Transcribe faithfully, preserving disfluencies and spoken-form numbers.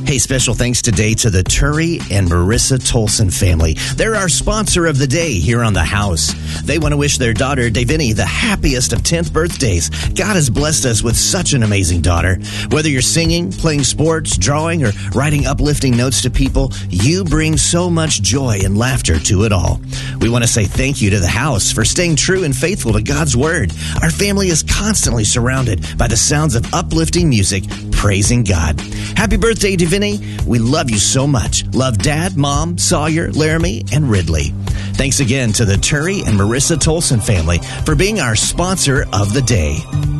Hey, special thanks today to the Turry and Marissa Tolson family. They're our sponsor of the day here on The House. They want to wish their daughter, Davini, the happiest of tenth birthdays. God has blessed us with such an amazing daughter. Whether you're singing, playing sports, drawing, or writing uplifting notes to people, you bring so much joy and laughter to it all. We want to say thank you to The House for staying true and faithful to God's Word. Our family is constantly surrounded by the sounds of uplifting music, praising God. Happy birthday, Davini. We love you so much. Love Dad, Mom, Sawyer, Laramie, and Ridley. Thanks again to the Turry and Marissa Tolson family for being our sponsor of the day.